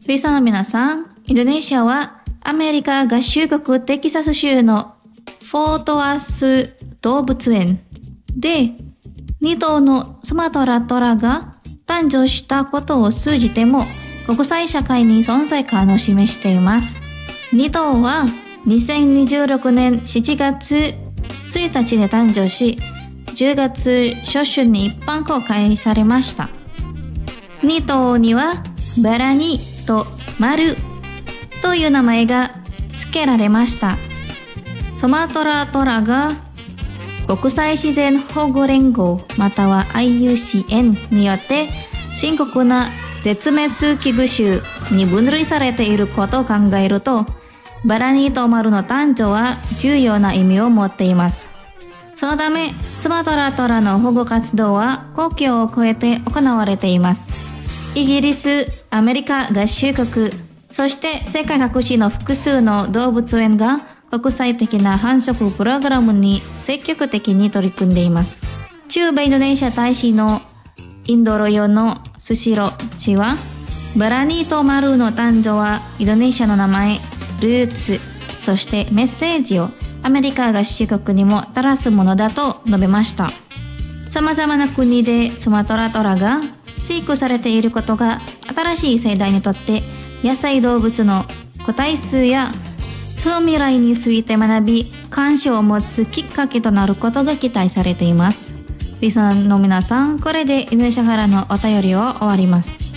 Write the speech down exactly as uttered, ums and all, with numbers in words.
リスナーの皆さん、インドネシアはアメリカ合衆国テキサス州のフォートワース動物園でに頭のスマトラトラが誕生したことを通じても国際社会に存在感を示しています。に頭はにせんにじゅうろくねんしちがつついたちで誕生し、じゅうがつ初旬に一般公開されました。に頭にはバラニとマルという名前が付けられました。スマトラトラが国際自然保護連合または アイユーシーエヌ によって深刻な絶滅危惧種に分類されていることを考えると、バラニとマルの誕生は重要な意味を持っています。そのためスマトラトラの保護活動は国境を越えて行われています。イギリス、アメリカ合衆国、そして世界各地の複数の動物園が国際的な繁殖プログラムに積極的に取り組んでいます。中米インドネシア大使のインドロヨのスシロ氏は、バラニとマルの誕生はインドネシアの名前、ルーツ、そしてメッセージをアメリカ合衆国にもたらすものだと述べました。さまざまな国でスマトラトラが飼育されていることが新しい世代にとって野生動物の個体数やその未来について学び関心を持つきっかけとなることが期待されています。リスナーの皆さん、これでインドネシアからのお便りを終わります。